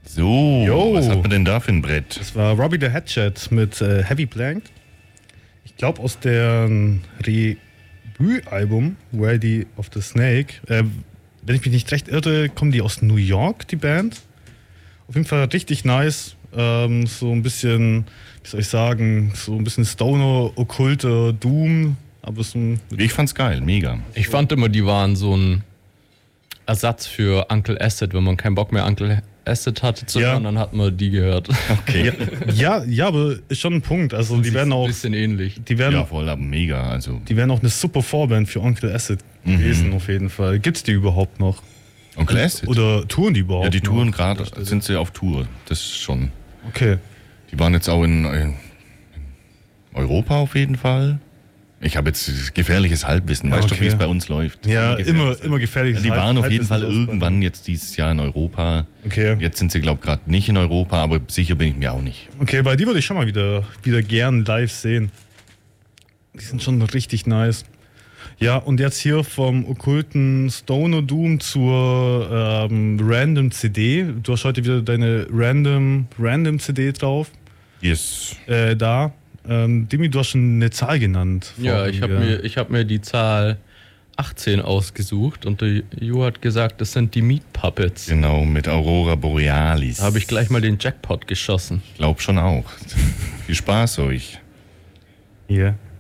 So, Jo. was hat man denn da für ein Brett? Das war Robbie the Hatchet mit Heavy Plank. Ich glaube aus deren Debütalbum Ready of the Snake. Wenn ich mich nicht recht irre, kommen die aus New York, die Band. Auf jeden Fall richtig nice. So ein bisschen, wie soll ich sagen, so ein bisschen Stoner, okkulter Doom. Aber so Ich fand's geil, mega. Ich fand immer, die waren so ein Ersatz für Uncle Acid. Wenn man keinen Bock mehr Uncle Acid hatte zu hören, dann hat man die gehört. Okay. Ja, aber ist schon ein Punkt. Also die werden auch ein bisschen ähnlich. Die werden, Ja, voll, aber mega. Also die wären auch eine super Vorband für Onkel Acid gewesen, auf jeden Fall. Gibt's die überhaupt noch? Onkel Acid? Oder touren die überhaupt Ja, die touren noch? gerade, sind sie auf Tour. Das schon. Okay. Die waren jetzt auch in Europa auf jeden Fall. Ich habe jetzt gefährliches Halbwissen. Weißt du, wie es bei uns läuft? Ja, immer gefährliches Die waren auf jeden Halbwissen Fall los. irgendwann jetzt dieses Jahr in Europa. Okay. Jetzt sind sie, glaube ich, gerade nicht in Europa, aber sicher bin ich mir auch nicht. Okay, bei die würde ich schon mal wieder gern live sehen. Die sind schon richtig nice. Ja, und jetzt hier vom okkulten Stoner Doom zur Random CD. Du hast heute wieder deine Random CD drauf. Yes. Da. Dimi, du hast schon eine Zahl genannt. Ja, ich hab mir die Zahl 18 ausgesucht und der Ju hat gesagt, das sind die Meat Puppets. Genau, mit Aurora Borealis. Da habe ich gleich mal den Jackpot geschossen. Ich glaube schon auch. Viel Spaß euch. Hier.